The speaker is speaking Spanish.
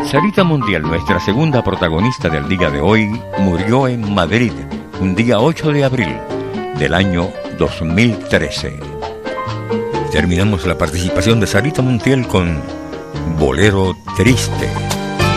Sarita Montiel, nuestra segunda protagonista del día de hoy, murió en Madrid un día 8 de abril del año 2013. Terminamos la participación de Sarita Montiel con Bolero Triste.